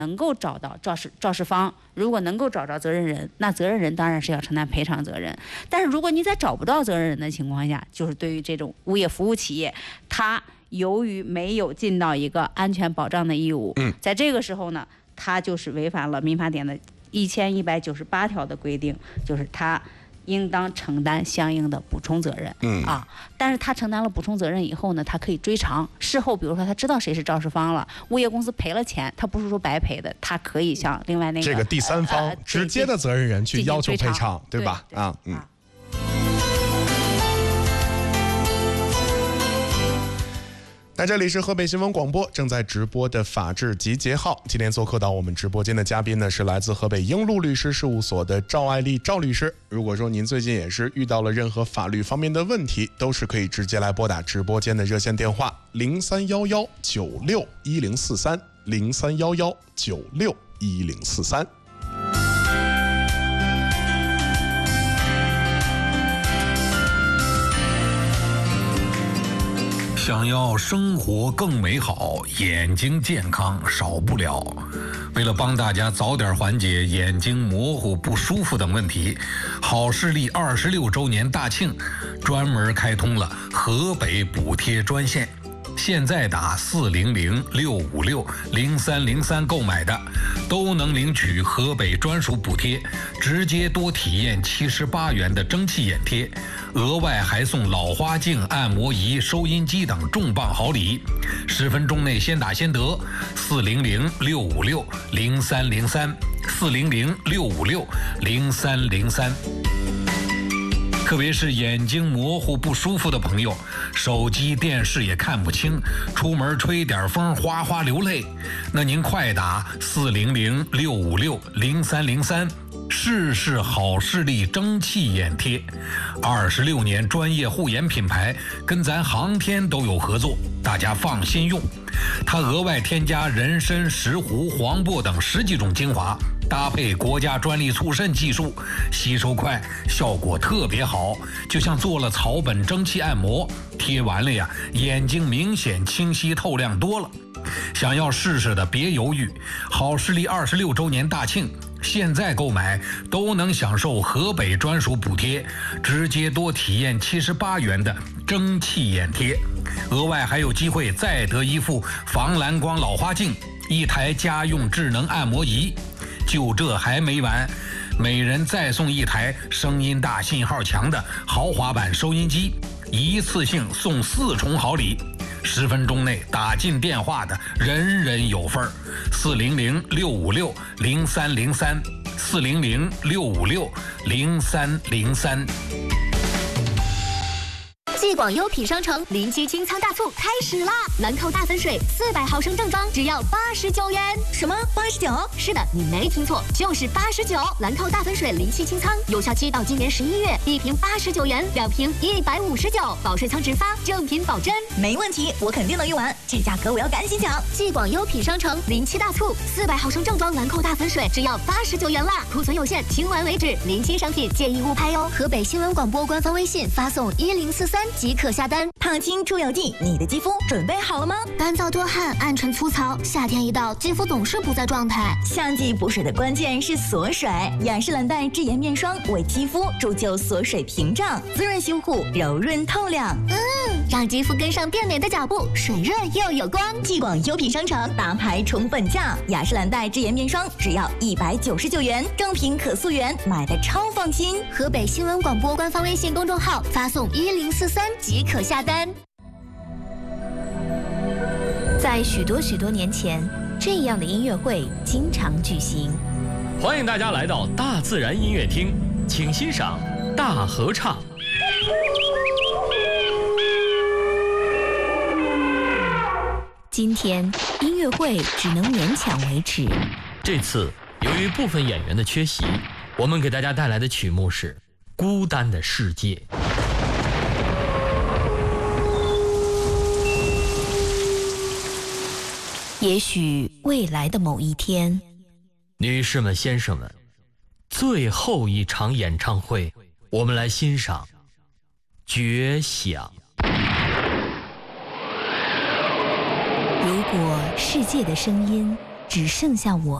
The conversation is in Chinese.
能够找到肇事方，如果能够找着责任人，那责任人当然是要承担赔偿责任。但是如果你在找不到责任人的情况下，就是对于这种物业服务企业，它由于没有尽到一个安全保障的义务，在这个时候呢，它就是违反了民法典的1198条的规定，就是它应当承担相应的补充责任。但是他承担了补充责任以后呢，他可以追偿。事后比如说他知道谁是肇事方了，物业公司赔了钱，他不是说白赔的，他可以向另外那个这个第三方直接的责任人去要求赔偿，对吧？那这里是河北新闻广播正在直播的法治集结号。今天做客到我们直播间的嘉宾呢，是来自河北英路律师事务所的赵爱丽赵律师。如果说您最近也是遇到了任何法律方面的问题，都是可以直接来拨打直播间的热线电话03119610430311961043。 想要生活更美好，眼睛健康少不了。为了帮大家早点缓解眼睛模糊不舒服等问题，好视力26周年大庆专门开通了河北补贴专线。现在打400-656-0303购买的，都能领取河北专属补贴，直接多体验78元的蒸汽眼贴，额外还送老花镜、按摩仪、收音机等重磅好礼。10分钟内先打先得，400-656-0303，400-656-0303。特别是眼睛模糊不舒服的朋友，手机电视也看不清，出门吹点风哗哗流泪，那您快打400-656-0303，试试好视力蒸汽眼贴。26年专业护眼品牌，跟咱航天都有合作，大家放心用。它额外添加人参、石斛、黄柏等10几种精华，搭配国家专利促渗技术，吸收快，效果特别好，就像做了草本蒸汽按摩，贴完了呀，眼睛明显清晰透亮多了。想要试试的别犹豫，好视力26周年大庆，现在购买都能享受河北专属补贴，直接多体验78元的蒸汽眼贴，额外还有机会再得一副防蓝光老花镜，1台家用智能按摩仪。就这还没完，每人再送1台声音大、信号强的豪华版收音机，一次性送4重好礼。10分钟内打进电话的人人有份儿，400-656-0303，400-656-0303。 继广优品商城临期清仓大促开始啦！兰蔻大粉水400毫升正装只要89元。什么89？是的，你没听错，就是89。兰蔻大粉水临期清仓，有效期到今年11月，1瓶89元，2瓶159，保水仓直发，正品保真。 没问题，我肯定能用完，这价格我要赶紧抢！ 继广优品商城临期大促，400毫升正装兰蔻大粉水只要89元啦，库存有限，清完为止，临期商品建议勿拍哟。河北新闻广播官方微信发送1043即可下单。 烫青出油剂，你的肌肤准备好了吗？ 干燥多汗，暗沉粗糙，夏天一到，肌肤总是不在状态。 夏季补水的关键是锁水，雅诗兰黛智颜面霜为肌肤铸就锁水屏障，滋润修护，柔润透亮。 让肌肤跟上变美的脚步，水润又有光。 继广优品商城大牌重本价，雅诗兰黛智颜面霜只要199元，正品可溯源，买的超放心。 河北新闻广播官方微信公众号发送1043即可下单。在许多年前，这样的音乐会经常举行。 欢迎大家来到大自然音乐厅，请欣赏大合唱。 今天音乐会只能勉强维持。 这次由于部分演员的缺席，我们给大家带来的曲目是《孤单的世界》。 也许未来的某一天， 女士们、先生们，最后一场演唱会，我们来欣赏《绝响》。 如果世界的声音只剩下我